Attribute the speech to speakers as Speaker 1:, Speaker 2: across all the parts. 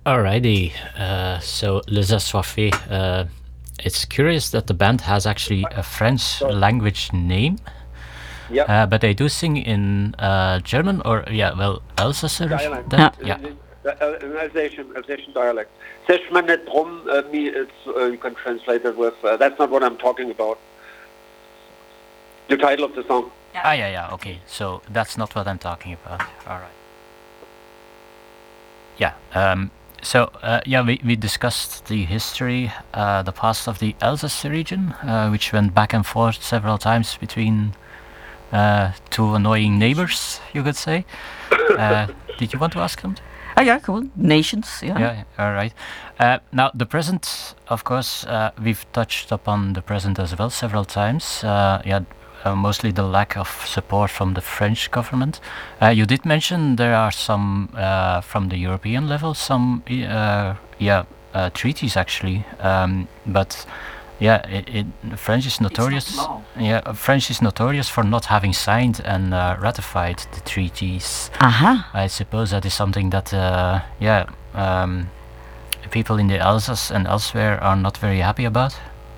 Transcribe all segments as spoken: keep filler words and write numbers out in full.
Speaker 1: Alrighty, uh, so Les Assoiffés, uh, it's curious that the band has actually a French language name,
Speaker 2: Yeah.
Speaker 1: uh, but they do sing in uh, German or, yeah, well, Elsassisch?
Speaker 2: Dialect.
Speaker 1: That,
Speaker 2: It-
Speaker 1: yeah.
Speaker 2: it- it- uh, An Alsatian, Alsatian dialect. Sech man net drum, uh, me, it's, uh, you can translate it with, uh, that's not what I'm talking about. The title of the song.
Speaker 1: Ah, yeah, yeah, okay. So that's not what I'm talking about. All right. Yeah. Um, so, uh, yeah, we, we discussed the history, uh, the past of the Alsace region, uh, which went back and forth several times between uh, two annoying neighbors, you could say. Uh, did you want to ask something?
Speaker 3: Oh yeah, cool. Nations, yeah.
Speaker 1: Yeah, all right. Uh, now, the present, of course, uh, we've touched upon the present as well several times. Uh, yeah, uh, mostly the lack of support from the French government. Uh, you did mention there are some, uh, from the European level, some, uh, yeah, uh, treaties actually, um, but yeah, it, it, French is notorious. Yeah, uh, French is notorious for not having signed and uh, ratified the treaties.
Speaker 3: Aha.
Speaker 1: I suppose that is something that, uh, yeah, um, people in the Alsace and elsewhere are not very happy about.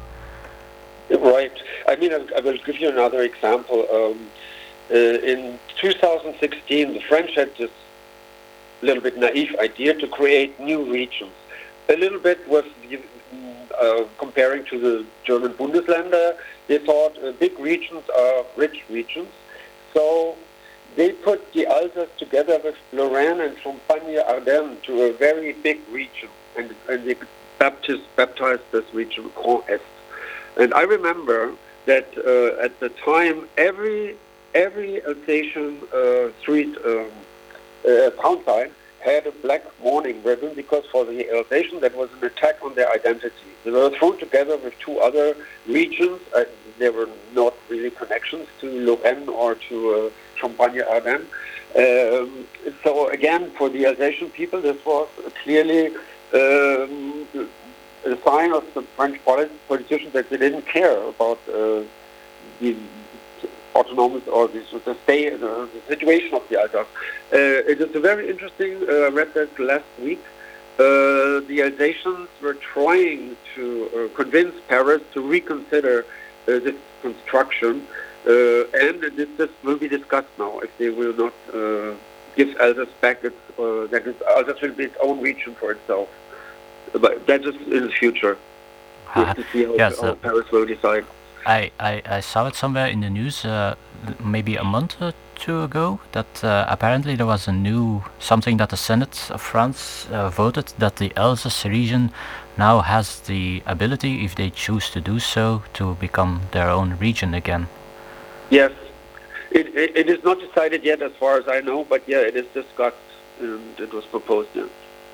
Speaker 2: Right. I mean, I, I will give you another example. Um, uh, in two thousand sixteen, the French had this little bit naive idea to create new regions. A little bit with uh, comparing to the German Bundesländer, they thought uh, big regions are rich regions. So they put the Alsace together with Lorraine and Champagne-Ardenne to a very big region, and, and they baptized, baptized this region Grand Est. And I remember that uh, at the time, every every Alsatian uh, street um, uh, town sign had a black mourning ribbon, because for the Alsatian that was an attack on their identity. They were thrown together with two other regions. Uh, there were not really connections to Lorraine or to uh, Champagne-Ardenne. Um, so again, for the Alsatian people, this was clearly um, a sign of the French polit- politicians that they didn't care about uh, the autonomous or the, the, stay, the, the situation of the Alsace. Uh, it is a very interesting, uh, I read that last week. Uh, the Alsatians were trying to uh, convince Paris to reconsider uh, this construction, uh, and this, this will be discussed now if they will not uh, give Alsace back its, uh, that is, Alsace will be its own region for itself. But that is in the future. We have to see how,
Speaker 1: Yes,
Speaker 2: how
Speaker 1: uh,
Speaker 2: Paris will decide.
Speaker 1: I, I, I saw it somewhere in the news, uh, maybe a month or two ago, that uh, apparently there was a new, something that the Senate of France uh, voted, that the Alsace region now has the ability, if they choose to do so, to become their own region again.
Speaker 2: Yes. It, it, it is not decided yet as far as I know, but yeah, it is discussed and it was proposed, yeah.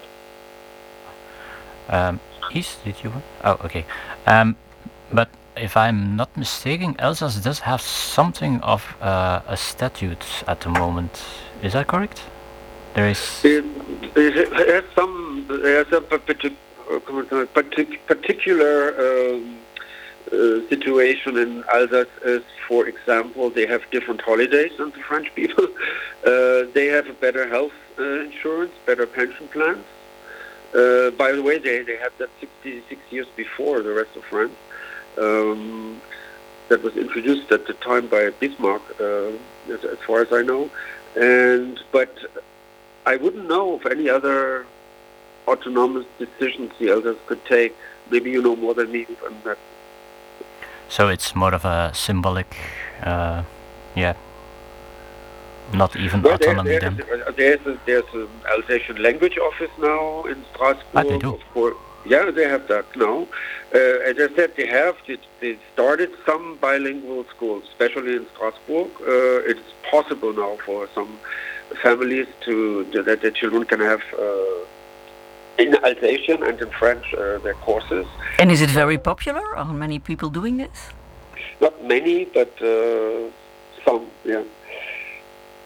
Speaker 1: Um, East, did you want? Oh, okay. Um, but if I'm not mistaken, Alsace does have something of uh, a statute at the moment. Is that correct? There is.
Speaker 2: It, it has some. There's a partic- partic- particular um, uh, situation in Alsace. Is, for example, they have different holidays than the French people. Uh, they have a better health uh, insurance, better pension plans. Uh, by the way, they, they had that sixty-six years before the rest of France. Um, that was introduced at the time by Bismarck, uh, as, as far as I know. And but I wouldn't know of any other autonomous decisions the elders could take. Maybe you know more than me on that.
Speaker 1: So it's more of a symbolic, uh, yeah. Not even
Speaker 2: well,
Speaker 1: autonomy
Speaker 2: there, there
Speaker 1: then.
Speaker 2: is, there's a, there's an Alsatian language office now in Strasbourg.
Speaker 1: Ah, they do.
Speaker 2: Of course. Yeah, they have that now. Uh, as I said, they have. They, they started some bilingual schools, especially in Strasbourg. Uh, it's possible now for some families to that their children can have uh, in Alsatian and in French uh, their courses.
Speaker 3: And is it very popular? Are many people doing this?
Speaker 2: Not many, but uh, some. Yeah.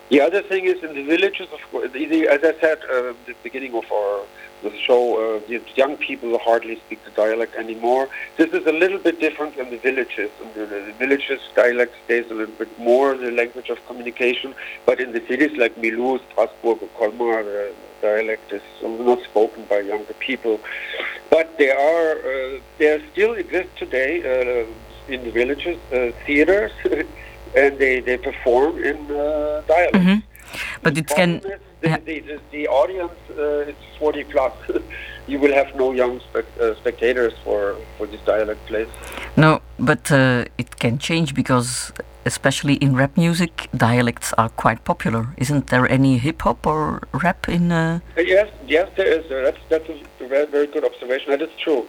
Speaker 2: The other thing is in the villages, of course, the, the, as I said uh, at the beginning of our the show, uh, the young people hardly speak the dialect anymore. This is a little bit different in the villages. In the, the villages, dialect stays a little bit more the language of communication, but in the cities like Milou, Strasbourg, or Colmar, the dialect is not spoken by younger people. But there are, uh, there still exist today uh, in the villages uh, theaters, and they, they perform in uh, dialect.
Speaker 3: Mm-hmm. But
Speaker 2: The
Speaker 3: it can.
Speaker 2: problem is the,
Speaker 3: yeah.
Speaker 2: the, the, the audience uh, is forty plus. You will have no young spec- uh, spectators for, for this dialect plays.
Speaker 3: No, but uh, it can change because, especially in rap music, dialects are quite popular. Isn't there any hip hop or rap in? Uh...
Speaker 2: Uh, yes, yes, there is. Uh, that's that's a very, very good observation. That is true.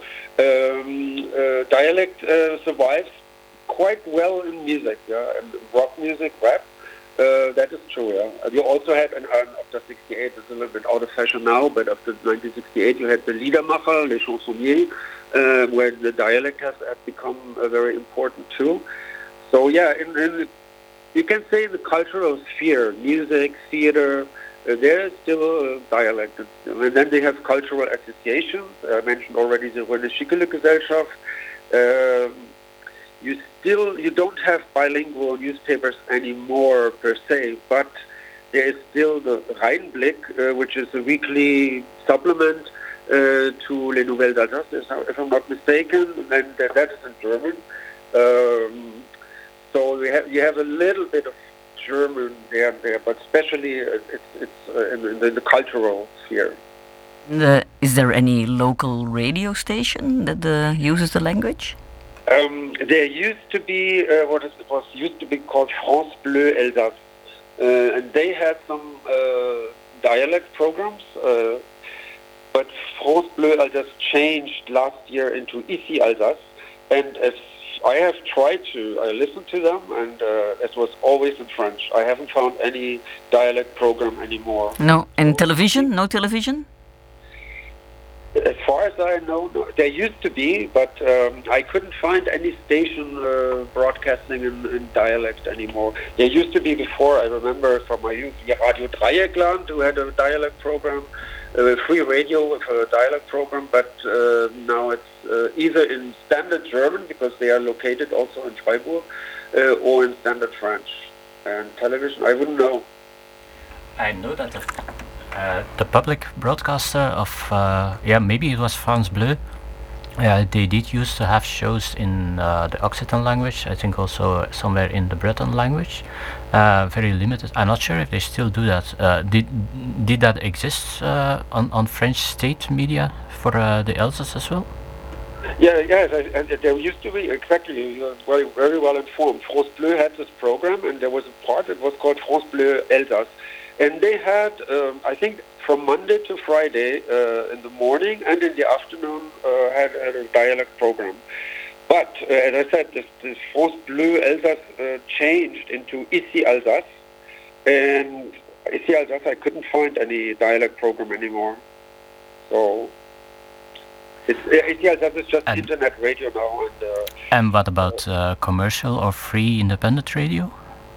Speaker 2: Um, uh, dialect uh, survives quite well in music, yeah, and rock music, rap. Uh, that is true, yeah. Uh, You also had, and um, after sixty-eight, it's a little bit out of fashion now, but after nineteen sixty-eight, you had the Liedermacher, les chansonniers, uh, where the dialect has, has become uh, very important too. So, yeah, in, in, you can say the cultural sphere, music, theater, uh, there is still uh, dialect. And then they have cultural associations. I mentioned already the René Schickele Gesellschaft. Um, You still you don't have bilingual newspapers anymore per se, but there is still the Rheinblick, uh, which is a weekly supplement uh, to Les Nouvelles d'Alsace, if I'm not mistaken, and that is in German. Um, so we have you have a little bit of German there, there, but especially it's it's uh, in, in, the, in the cultural sphere.
Speaker 3: The, is there any local radio station that uh, uses the language?
Speaker 2: Um, there used to be uh, what is, was used to be called France Bleu Alsace, uh, and they had some uh, dialect programs. Uh, but France Bleu Alsace changed last year into Ici Alsace, and as I have tried to, I listened to them, and uh, it was always in French. I haven't found any dialect program anymore.
Speaker 3: No, and television? No television?
Speaker 2: As far as I know, no, there used to be, but um, I couldn't find any station uh, broadcasting in, in dialect anymore. There used to be before, I remember from my youth, Radio Dreieckland, who had a dialect program, uh, free radio with a dialect program, but uh, now it's uh, either in standard German, because they are located also in Freiburg, uh, or in standard French. And television, I wouldn't know.
Speaker 1: I know that the, uh, the public broadcaster of, uh, yeah, maybe it was France Bleu, uh, they did used to have shows in uh, the Occitan language, I think also somewhere in the Breton language, uh, very limited. I'm not sure if they still do that. Uh, did did that exist uh, on, on French state media for uh, the Alsace as well?
Speaker 2: Yeah, yes, I, and there used to be, exactly, you're very, very well informed. France Bleu had this program, and there was a part, it was called France Bleu Alsace. And they had, um, I think, from Monday to Friday uh, in the morning and in the afternoon uh, had, had a dialect program. But, uh, as I said, this, this France Bleu Alsace uh, changed into Ici Alsace. And Ici Alsace, I couldn't find any dialect program anymore. So, it's, Ici Alsace is just
Speaker 1: and
Speaker 2: internet radio now. And, uh,
Speaker 1: and what about uh, commercial or free independent radio?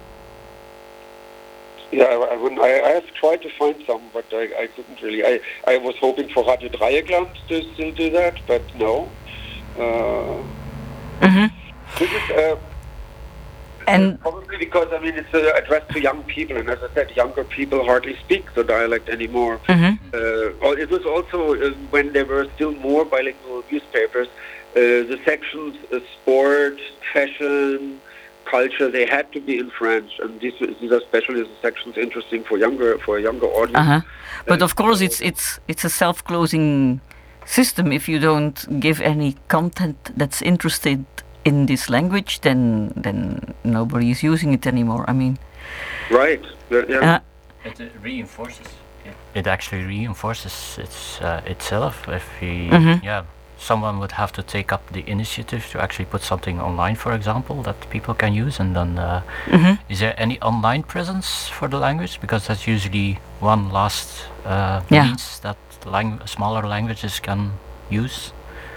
Speaker 2: Yeah, I, I wouldn't. I, I have tried to find some, but I, I couldn't really. I, I was hoping for Radio Dreieckland to still do that, but no. Uh,
Speaker 3: Mm-hmm.
Speaker 2: this is, uh,
Speaker 3: And
Speaker 2: probably because I mean it's uh, addressed to young people, and as I said, younger people hardly speak the dialect anymore.
Speaker 3: mm-hmm.
Speaker 2: Uh, it was also uh, when there were still more bilingual newspapers. Uh, the sections, uh, sport, fashion, culture, they had to be in French, and these these are especially the sections interesting for younger for a younger audience.
Speaker 3: Uh-huh. But of course, it's it's it's a self-closing system. If you don't give any content that's interested in this language, then then nobody is using it anymore. I mean,
Speaker 2: right? Yeah. yeah.
Speaker 3: uh,
Speaker 1: It uh, reinforces. It actually reinforces its uh, itself. If we,
Speaker 3: Mhm.
Speaker 1: yeah, someone would have to take up the initiative to actually put something online, for example, that people can use, and then uh,
Speaker 3: mhm.
Speaker 1: is there any online presence for the language? Because that's usually one last uh,
Speaker 3: Yeah.
Speaker 1: means that lang- smaller languages can use.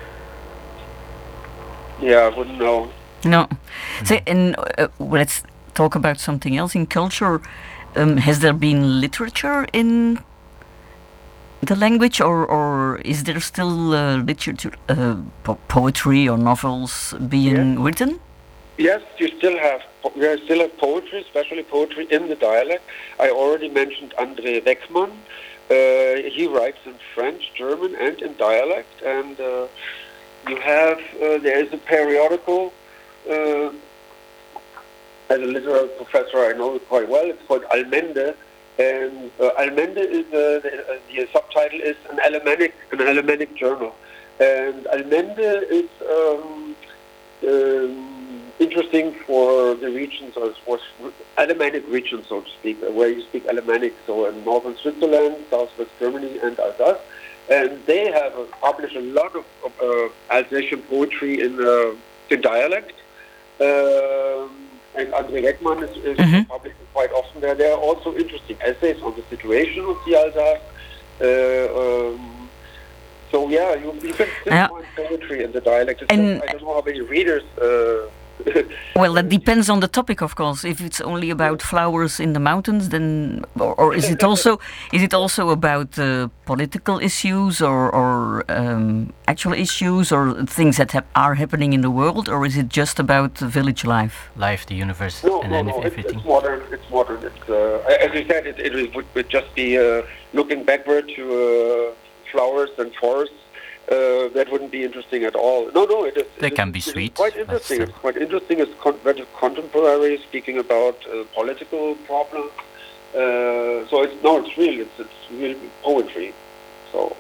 Speaker 2: Yeah, I wouldn't know.
Speaker 3: No. So, and uh, let's talk about something else in culture. Um, has there been literature in the language, or, or is there still uh, literature, uh, po poetry or novels being
Speaker 2: yes.
Speaker 3: written?
Speaker 2: Yes, you still have you still have poetry, especially poetry in the dialect. I already mentioned André Weckmann. Uh, he writes in French, German, and in dialect. And uh, you have uh, there is a periodical. Uh, as a literary professor, I know it quite well. It's called Allmende. And uh, Allmende is uh, the, uh, the subtitle is an Alemannic an Alemannic journal, and Allmende is um, um, interesting for the regions or for Alemannic regions, so to speak, where you speak Alemannic. So in northern Switzerland, southwest Germany, and Alsace, and they have uh, published a lot of, of uh, Alsatian poetry in uh, in dialect. Um, And André Weckmann is, is
Speaker 3: Mhm.
Speaker 2: published quite often there. There are also interesting essays on the situation of the Alsace. Uh, um, so yeah, you, you can still
Speaker 3: Yeah.
Speaker 2: find poetry in the dialect. It's
Speaker 3: And-
Speaker 2: just, I don't know how many readers. Uh,
Speaker 3: Well, that depends on the topic, of course. If it's only about flowers in the mountains, then, or, or is it also is it also about uh, political issues or, or um, actual issues or things that hap are happening in the world, or is it just about village life?
Speaker 1: Life, the universe,
Speaker 2: no,
Speaker 1: and
Speaker 2: no,
Speaker 1: then
Speaker 2: no. It's,
Speaker 1: everything.
Speaker 2: it's modern. It's modern. It's uh, as you said. It, it would, would just be uh, looking backward to uh, flowers and forests. Uh, that wouldn't be interesting at all. No, no, it is.
Speaker 1: They
Speaker 2: it
Speaker 1: can
Speaker 2: is,
Speaker 1: be
Speaker 2: it is
Speaker 1: sweet,
Speaker 2: quite
Speaker 1: but
Speaker 2: interesting.
Speaker 1: still.
Speaker 2: It's quite interesting. It's con- very contemporary, speaking about uh, political problems. Uh, so it's no, it's real. It's it's real poetry. So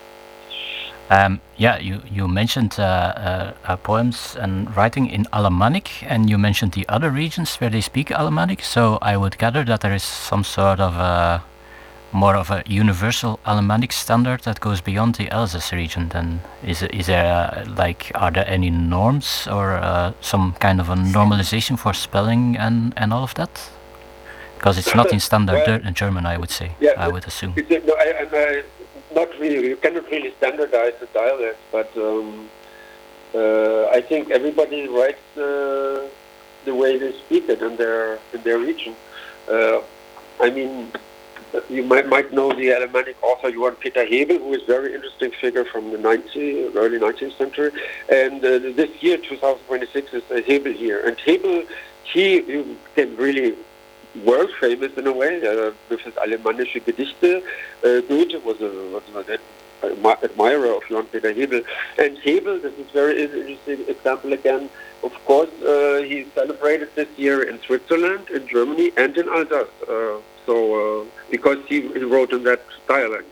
Speaker 1: Um, yeah, you, you mentioned uh, uh, uh, poems and writing in Alemannic, and you mentioned the other regions where they speak Alemannic, so I would gather that there is some sort of uh, more of a universal Alemannic standard that goes beyond the Alsace region. Then is it- is there uh, like are there any norms or uh, some kind of a normalization for spelling and, and all of that? Because it's not in standard
Speaker 2: Well,
Speaker 1: Ger- German, I would say.
Speaker 2: yeah,
Speaker 1: I
Speaker 2: it-
Speaker 1: would assume.
Speaker 2: it's, no, I, and I, not really. You cannot really standardize the dialect, but um, uh, I think everybody writes uh, the way they speak it in their in their region. Uh, I mean. You might might know the Alemannic author Johann Peter Hebel, who is a very interesting figure from the nineteenth, early nineteenth century. And uh, this year, twenty twenty-six, is uh, Hebel here. And Hebel, he, he became really world famous in a way uh, with his Alemannische Gedichte. Uh, Goethe was a, was an admirer of Johann Peter Hebel. And Hebel, this is a very interesting example again. Of course, uh, he celebrated this year in Switzerland, in Germany, and in Alsace. Uh, So, uh, because he, he wrote in that dialect.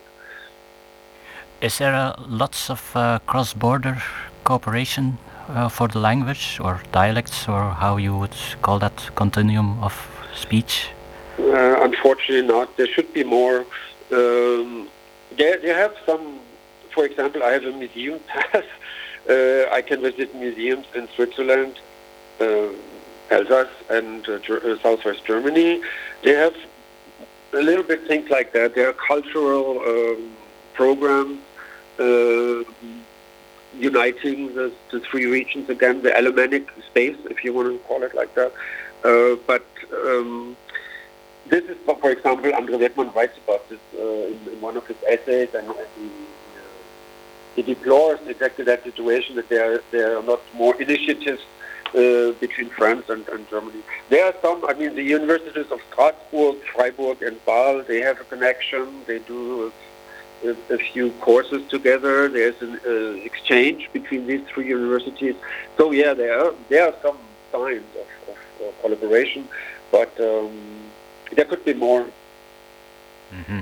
Speaker 1: Is there uh, lots of uh, cross-border cooperation uh, for the language or dialects, or how you would call that continuum of speech?
Speaker 2: Uh, unfortunately not. There should be more. Um, they, they have some, for example, I have a museum pass. Uh, I can visit museums in Switzerland, uh, Alsace, and uh, Ger- uh, southwest Germany. They have a little bit things like that. There are cultural um, programs uh, uniting the, the three regions again, the Alemannic space, if you want to call it like that. Uh, but um, this is, for example, André Weckmann writes about this uh, in, in one of his essays, and, and he, uh, he deplores exactly that situation, that there, there are not more initiatives uh, between France and, and Germany. There are some, I mean, the universities of Strasbourg, Freiburg, and Bâle, they have a connection. They do a, a few courses together. There's an uh, exchange between these three universities. So yeah, there are there are some signs of, of, of collaboration, but um, there could be more.
Speaker 1: Mm-hmm.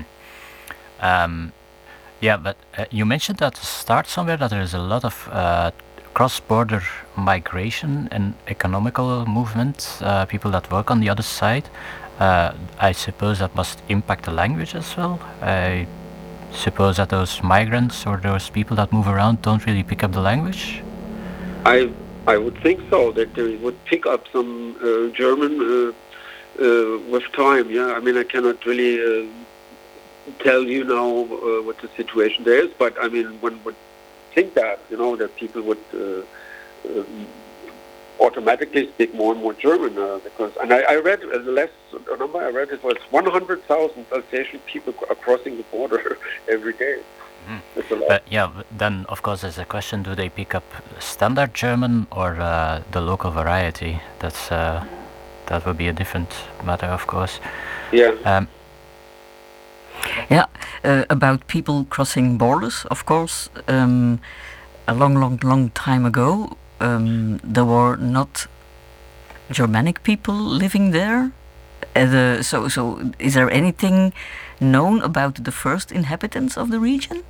Speaker 1: Um, yeah, but uh, you mentioned at the start somewhere that there is a lot of uh, cross-border migration and economical movement, uh, people that work on the other side. Uh, I suppose that must impact the language as well. I suppose that those migrants or those people that move around don't really pick up the language.
Speaker 2: I I would think so, that they would pick up some uh, German uh, uh, with time. Yeah, I mean, I cannot really uh, tell you now uh, what the situation there is, but I mean, one would think that, you know, that people would uh, um, automatically speak more and more German uh, because. And I, I read uh, the last number I read it was one hundred thousand Alsatian people are crossing the border every day.
Speaker 1: Mm.
Speaker 2: That's a lot.
Speaker 1: But yeah, but then of course there's a question: do they pick up standard German or uh, the local variety? That's uh, that would be a different matter, of course.
Speaker 2: Yeah.
Speaker 1: Um,
Speaker 3: Yeah, uh, about people crossing borders, of course, um, a long, long, long time ago, um, there were not Germanic people living there. Uh, the, so, so is there anything known about the first inhabitants of the region?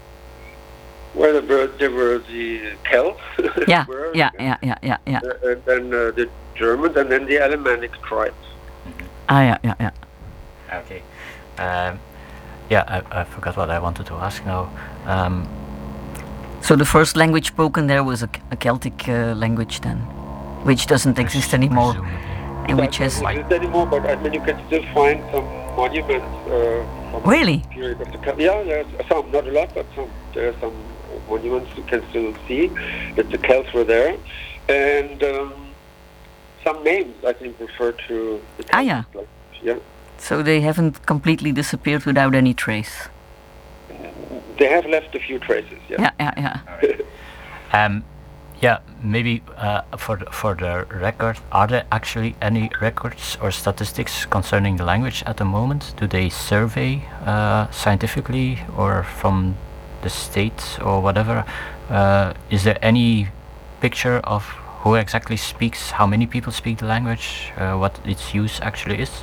Speaker 2: Well, there were, there were the Celts.
Speaker 3: Yeah,
Speaker 2: were,
Speaker 3: yeah, yeah, yeah, yeah, yeah.
Speaker 2: Uh, and then uh, the Germans, and then the Alemannic tribes.
Speaker 3: Ah, yeah, yeah, yeah.
Speaker 1: okay. Um, yeah, I, I forgot what I wanted to ask now. Um,
Speaker 3: So the first language spoken there was a, a Celtic uh, language then, which doesn't exist anymore,
Speaker 1: presumably.
Speaker 3: and which
Speaker 2: That
Speaker 3: has...
Speaker 2: doesn't exist anymore, but I mean, you can still find some monuments. Uh, from
Speaker 3: Really?
Speaker 2: the period of the Celt- yeah, there's some, not a lot, but some. There are some monuments you can still see that the Celts were there, and um, some names I think refer to the Celtic
Speaker 3: Ah, yeah.
Speaker 2: language. Yeah.
Speaker 3: So they haven't completely disappeared without any trace.
Speaker 2: They have left a few traces. Yeah.
Speaker 3: Yeah, yeah, yeah.
Speaker 1: Um, yeah, maybe uh, for the, for the record, are there actually any records or statistics concerning the language at the moment? Do they survey uh, scientifically or from the state or whatever? Uh, is there any picture of who exactly speaks, how many people speak the language, uh, what its use actually is?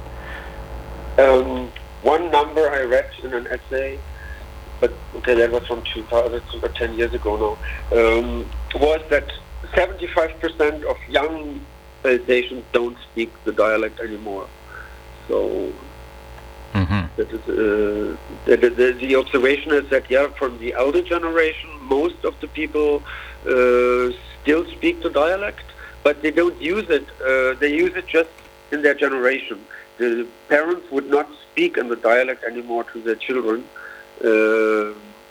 Speaker 2: Um, one number I read in an essay, but okay, that was from two thousand, or ten years ago now, um, was that seventy-five percent of young Alsatians don't speak the dialect anymore. So
Speaker 1: Mm-hmm.
Speaker 2: that is, uh, the, the, the observation is that, yeah, from the elder generation, most of the people uh, still speak the dialect, but they don't use it. Uh, they use it just in their generation. The parents would not speak in the dialect anymore to their children, uh,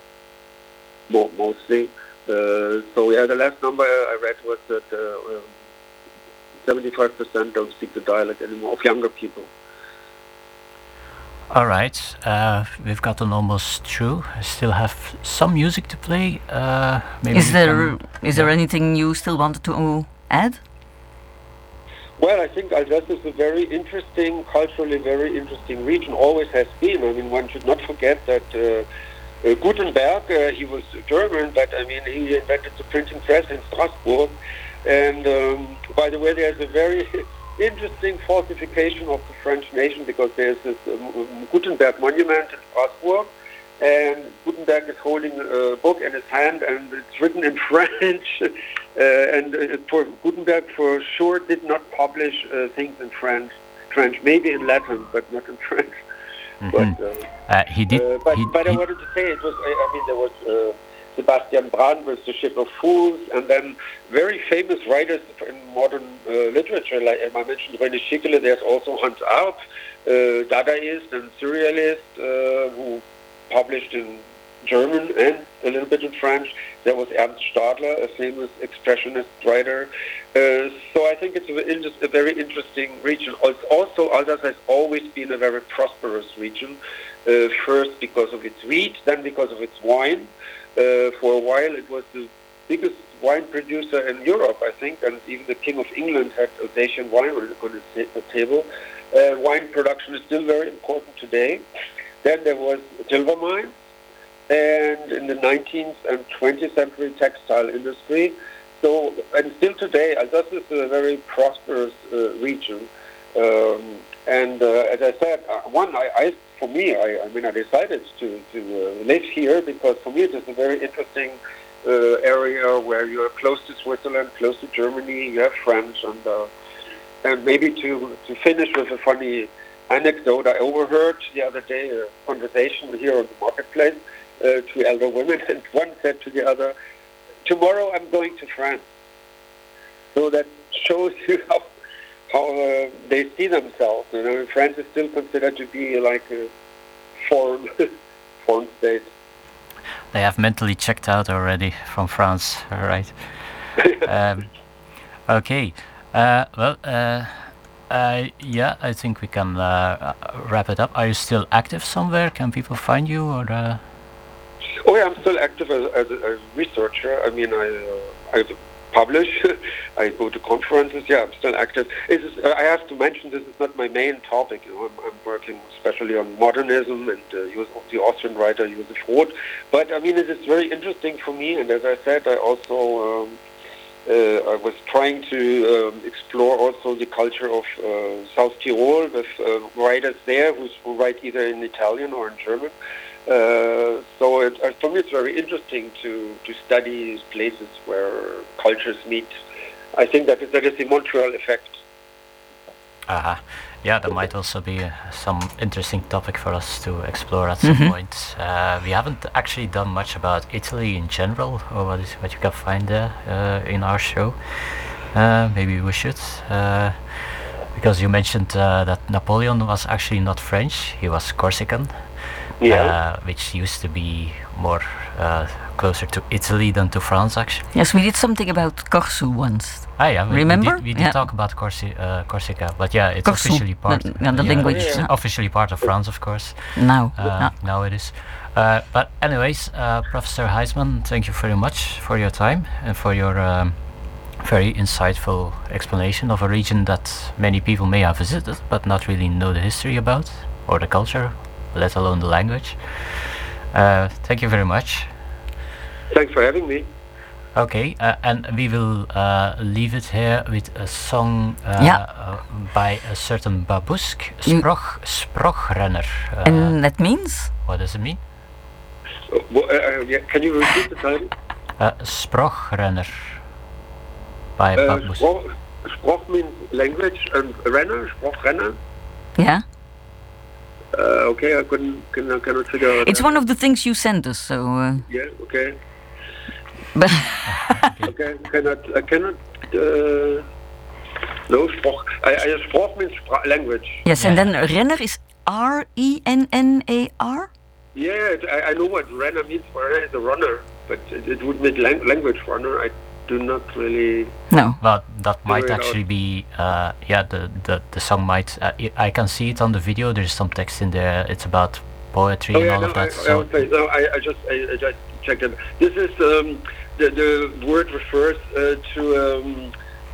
Speaker 2: mo- mostly. Uh, so yeah, the last number I read was that uh, seventy-five percent don't speak the dialect anymore of younger people.
Speaker 1: All right, uh, we've gotten almost through. I still have some music to play. Uh, maybe
Speaker 3: Is
Speaker 1: we
Speaker 3: there
Speaker 1: can-
Speaker 3: is there anything you still wanted to add?
Speaker 2: Well, I think Alsace is a very interesting, culturally very interesting region, always has been. I mean, one should not forget that uh, uh, Gutenberg, uh, he was German, but I mean, he invented the printing press in Strasbourg. And um, by the way, there's a very interesting falsification of the French nation, because there's this um, Gutenberg monument in Strasbourg, and Gutenberg is holding a book in his hand, and it's written in French. uh, and uh, for Gutenberg, for sure, did not publish uh, things in French. French, maybe in Latin, but not in French.
Speaker 1: Mhm.
Speaker 2: But, uh,
Speaker 1: Uh, he did.
Speaker 2: uh, but,
Speaker 1: he,
Speaker 2: but I
Speaker 1: he-
Speaker 2: wanted to say it was. I, I mean, there was uh, Sebastian Brand with The Ship of Fools, and then very famous writers in modern uh, literature. Like I mentioned, René Schickele. There's also Hans Arp, uh, Dadaist and Surrealist, uh, who published in German and a little bit in French. There was Ernst Stadler, a famous expressionist writer. Uh, so I think it's a, a very interesting region. Also, Alsace has always been a very prosperous region. Uh, first because of its wheat, then because of its wine. Uh, for a while, it was the biggest wine producer in Europe, I think, and even the King of England had Alsatian wine on his ta- table. Uh, wine production is still very important today. Then there was silver mines, and in the nineteenth and twentieth century, textile industry. So, and still today, Alsace is a very prosperous uh, region. Um, and uh, as I said, uh, one, I, I for me, I, I mean, I decided to, to uh, live here because for me it is a very interesting uh, area where you are close to Switzerland, close to Germany, you have French, and uh, and maybe to, to finish with a funny anecdote, I overheard the other day a conversation here on the marketplace, uh, two elder women, and one said to the other, "Tomorrow I'm going to France." So that shows you how how uh, they see themselves. You know, France is still considered to be like a foreign, foreign state.
Speaker 1: They have mentally checked out already from France, all right? um, Okay. Uh, well, uh, uh, yeah, I think we can uh, wrap it up. Are you still active somewhere? Can people find you? Or uh...
Speaker 2: Oh yeah, I'm still active as, as a, a researcher. I mean, I uh, I publish, I go to conferences. Yeah, I'm still active. It is, uh, I have to mention this is not my main topic. You know, I'm, I'm working especially on modernism and uh, the Austrian writer Josef Roth. But I mean, it is very interesting for me. And as I said, I also um, uh, I was trying to um, explore also the culture of uh, South Tyrol with uh, writers there who write either in Italian or in German. Uh, so it, uh, for me it's very interesting to, to study places where cultures meet. I think that is, that is the Montreal effect.
Speaker 1: Uh-huh. Yeah, that might also be uh, some interesting topic for us to explore at some
Speaker 3: Mhm.
Speaker 1: point. Uh, we haven't actually done much about Italy in general, or what is what you can find there uh, in our show. Uh, maybe we should, uh, because you mentioned uh, that Napoleon was actually not French; he was Corsican.
Speaker 2: Yeah.
Speaker 1: Uh, which used to be more uh, closer to Italy than to France, actually.
Speaker 3: Yes, we did something about Corsu once.
Speaker 1: Ah, yeah, we,
Speaker 3: Remember?
Speaker 1: we did, we did
Speaker 3: Yeah.
Speaker 1: talk about Corsi- uh, Corsica, but yeah, it's
Speaker 3: Corsu,
Speaker 1: officially part.
Speaker 3: the- yeah, the language,
Speaker 1: it's
Speaker 3: yeah.
Speaker 1: officially part of France, of course.
Speaker 3: Now,
Speaker 1: Uh,
Speaker 3: yeah.
Speaker 1: Now it is. Uh, but anyways, uh, Professor Heisman, thank you very much for your time and for your um, very insightful explanation of a region that many people may have visited but not really know the history about or the culture, let alone the language. Uh, thank you very much.
Speaker 2: Thanks for having me.
Speaker 1: Okay, uh, and we will uh, leave it here with a song uh,
Speaker 3: Yeah.
Speaker 1: uh, by a certain Babusk,
Speaker 3: You-
Speaker 1: Sproch, Sprochrenner. Uh,
Speaker 3: And that means?
Speaker 1: what does it mean?
Speaker 2: Uh, wha- uh, uh, yeah, can you repeat the title?
Speaker 1: Uh, Sprochrenner by
Speaker 2: Uh,
Speaker 1: Babusk.
Speaker 2: Sproch, Sproch means language and renner, Sprochrenner.
Speaker 3: Yeah.
Speaker 2: Uh, okay, I couldn't, can, cannot figure out.
Speaker 3: It's
Speaker 2: that.
Speaker 3: one of the things you sent us, so... Uh,
Speaker 2: Yeah, okay.
Speaker 3: but
Speaker 2: Okay, cannot, I cannot, uh, no, Sproch. I, I, Sproch means spra- language.
Speaker 3: yes, and
Speaker 1: Yeah.
Speaker 3: then Renner is R E N N A R?
Speaker 2: Yeah, it, I, I know what renner means. Renner is a runner, but it, it would mean lang- language runner. I do not really.
Speaker 3: No.
Speaker 1: Well, that might
Speaker 2: it out.
Speaker 1: actually be, uh, yeah, the, the, the song might, uh, I I can see it on the video, there's some text in there, it's about poetry
Speaker 2: Oh
Speaker 1: and
Speaker 2: yeah,
Speaker 1: all
Speaker 2: no,
Speaker 1: of
Speaker 2: I,
Speaker 1: that.
Speaker 2: I,
Speaker 1: so
Speaker 2: would say, no, I, I just, I, I just checked it. This is um, the the word refers uh, to um,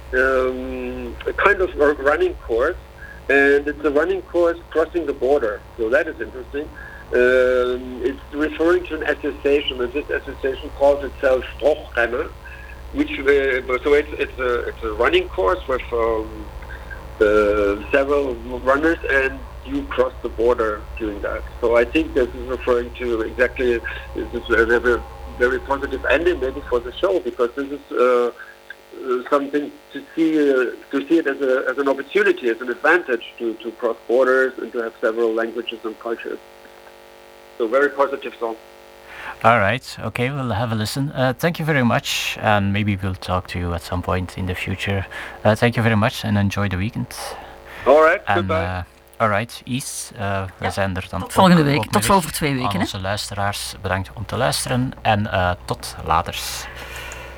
Speaker 2: um, a kind of a running course, and it's a running course crossing the border. So that is interesting. Um, it's referring to an association, and this association calls itself Sprochrenner, which uh, so it's it's a it's a running course with um, uh, several runners, and you cross the border doing that. So I think this is referring to exactly this is a very, very positive ending maybe for the show, because this is uh, uh, something to see uh, to see it as a as an opportunity, as an advantage to, to cross borders and to have several languages and cultures. So very positive song.
Speaker 1: all right, okay, we'll have a listen. Uh, thank you very much, and maybe we'll talk to you at some point in the future. Uh, thank you very much, and enjoy the weekend.
Speaker 2: All right,
Speaker 1: En,
Speaker 2: goodbye.
Speaker 1: uh, alright, Is, uh, we zijn er dan
Speaker 3: Tot volgende
Speaker 1: ook-
Speaker 3: week.
Speaker 1: ook
Speaker 3: Tot
Speaker 1: weer.
Speaker 3: voor over twee weken,
Speaker 1: Aan
Speaker 3: hè?
Speaker 1: onze luisteraars, bedankt om te luisteren en uh, tot laters.